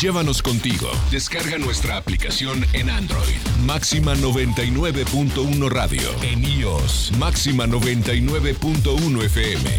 Llévanos contigo. Descarga nuestra aplicación en Android. Máxima 99.1 Radio. En iOS. Máxima 99.1 FM.